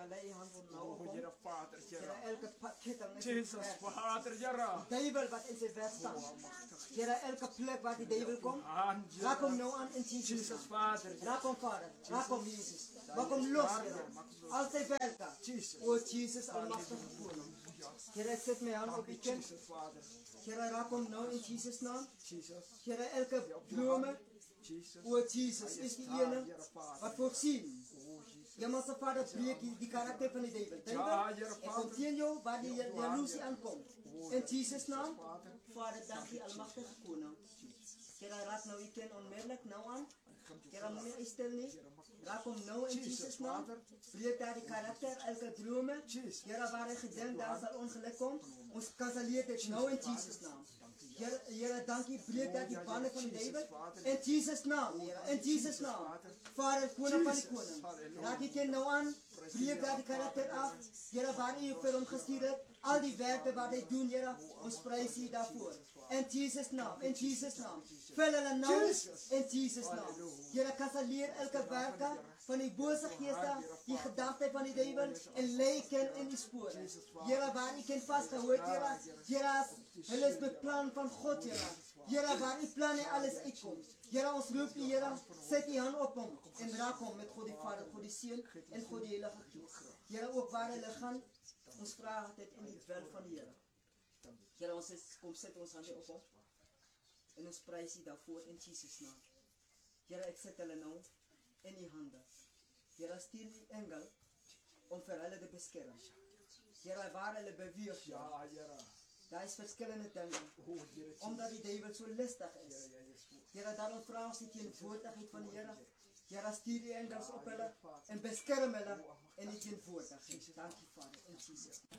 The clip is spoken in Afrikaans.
Here, lei je hand nou op Oh, Heer Vader, Here, Heer. elke ketting is Jesus, Vader, Heer. duivel wat in zijn weg staat. Here, elke plek waar die duivel komt, Aan, raak hem Heer. nou aan in Jesus' Jesus, naam. Vader. Raak hem, Vader. Raak hem, Jesus. Maak hem los, Heer. Al zijn werken. Jesus. O, Jesus, almachtige koning. Here, ik zet mijn hand op die kind. Jesus, Vader. Here, raak hem nou in Jesus' naam. Jesus. Here, elke bloemen. Jesus. O, Jesus, is die ene wat voorzien. Ja, maar zijn vader breek die karakter van die duivel. Duivel, ik kom tegen jou waar die jaloezie aankomt. In Jesus' naam. Vader, dank je, almachtige koning. Kira, raak nou je kind onmiddellijk nou aan. Kira, moet je stil niet. Raak hem nou in Jesus' naam. Breek daar die karakter, elke dromen. Kira, waar je gedenkt, daar zal ongeluk komen. Ons kanseleert het nou in Jesus' naam. Kira, dank je, breek daar die banden van die duivel. In Jesus' naam, in Jesus' naam. Vader, koning van die koning. Raak je kind nou aan. Breek daar die karakter af. Kira, waar je voor hem gestuurd hebt. Al die werken wat hij doet, Heer, ons prijs je daarvoor. In Jesus' naam, in Jesus' naam. Vul hulle nou in Jesus' naam. Heer, kanseleer elke werken van die boze geesten, die gedachten van die duivel, en lijken in die sporen. Heer, waar ik in vastgehoord, Heer, Heer, hulle is met plan van God, Heer. Heer, waar die plan en alles uitkomt. Heer, ons roep die Heer, zet die hand op hem en raak hem met God die Vader, God die Zoon en God die Heilige Geest. Heer, ook waar hulle gaan, ons vraag altijd in het wel van die Heer. Heer, ons kom zet ons handen op hem. En ons prijs je daarvoor in Jesus' naam. Heer, ik zet hulle nou in die handen. Heer, stuur die engel om voor hulle te beschermen. Heer, waar hulle beweegt. Ja, Heer. Daar is verschillende dingen. Omdat die duivel zo listig is. Heer, daarom vraag ons die tegenwoordigheid van die Heer. Heer, stuur die engels op hulle en bescherm hulle in die tegenwoordigheid. Dank je, Vader, in Jesus' naam.